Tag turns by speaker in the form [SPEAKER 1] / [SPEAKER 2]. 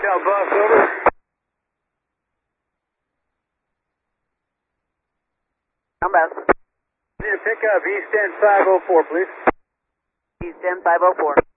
[SPEAKER 1] Hotel bus, over.
[SPEAKER 2] I'm best.
[SPEAKER 1] Need to pick up East End 504, please.
[SPEAKER 2] East End 504.